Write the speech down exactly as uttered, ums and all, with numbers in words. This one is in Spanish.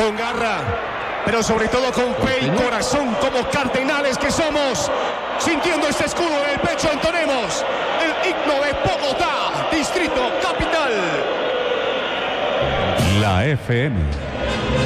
con garra, pero sobre todo con fe y corazón, como cardenales que somos. Sintiendo este escudo en el pecho, entonemos el himno de Bogotá, Distrito Capital. La F M.